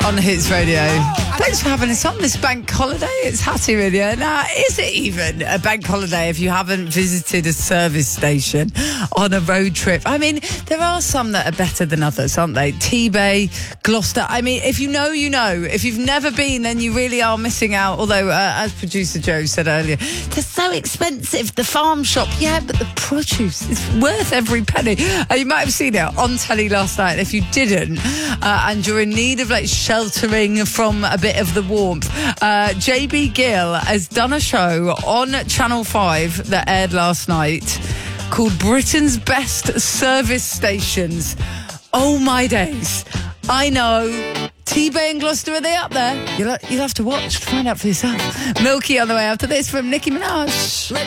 on Hits Radio. Thanks for having us on this bank holiday. It's Hattie Radio. Now, is it even a bank holiday if you haven't visited a service station on a road trip? I mean, there are some that are better than others, aren't they? T-Bay, Gloucester. I mean, if you know, you know. If you've never been, then you really are missing out. Although, as producer Joe said earlier, they're so expensive. The farm shop, yeah, but the produce is worth every penny. You might have seen it on telly last night. If you didn't, and you're in need of like sheltering from a bit of the warmth, JB Gill has done a show on Channel 5 that aired last night called Britain's Best Service Stations. Oh my days. I know. T-Bay and Gloucester, are they up there? You'll have to watch to find out for yourself. Milky on the way after this from Nicki Minaj.